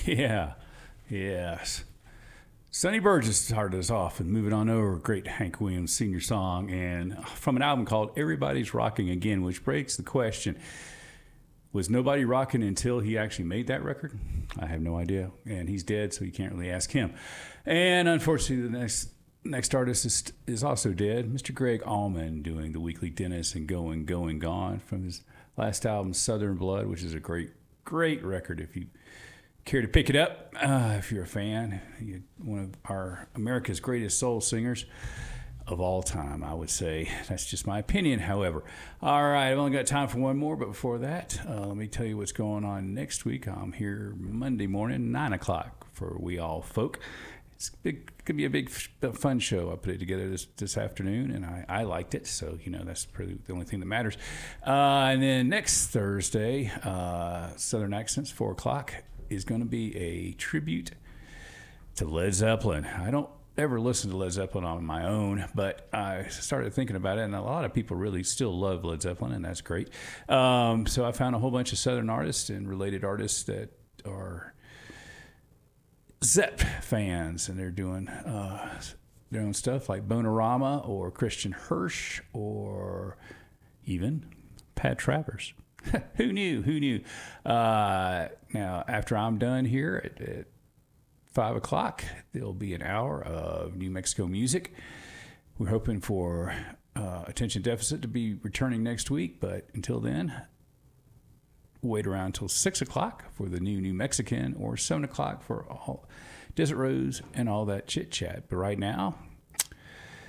Yeah. Yes. Sonny Burgess started us off and moving on over. Great Hank Williams Sr. song, and from an album called Everybody's Rocking Again, which breaks the question: was nobody rocking until he actually made that record? I have no idea, and he's dead, so you can't really ask him. And unfortunately, the next artist is also dead. Mr. Greg Allman doing the Weekly Dentist and Going, Going, Gone from his last album, Southern Blood, which is a great record if you care to pick it up. If you're a fan, one of our America's greatest soul singers of all time, I would say. That's just my opinion, however. All right, I've only got time for one more, but before that, let me tell you what's going on next week. I'm here Monday morning, 9 o'clock for We All Folk. It's going to be a big, fun show. I put it together this afternoon, and I liked it, so, that's probably the only thing that matters. And then next Thursday, Southern Accents, 4 o'clock, is going to be a tribute to Led Zeppelin. I don't ever listen to Led Zeppelin on my own, but I started thinking about it, and a lot of people really still love Led Zeppelin, and that's great. So I found a whole bunch of Southern artists and related artists that are Zepp fans, and they're doing their own stuff like Bonorama or Christian Hirsch or even Pat Travers. Who knew? Now, after I'm done here at 5 o'clock, there'll be an hour of New Mexico music. We're hoping for Attention Deficit to be returning next week, but until then, wait around until 6 o'clock for the New Mexican, or 7 o'clock for all Desert Rose and all that chit-chat. But right now,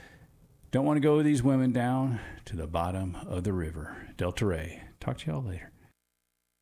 don't want to go with these women down to the bottom of the river. Delta Ray. Talk to y'all later.